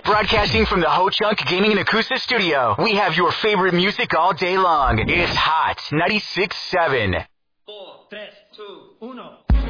Broadcasting from the Ho Chunk Gaming and Acoustic Studio, we have your favorite music all day long. It's Hot 96.7. 4, 3, 2, 1.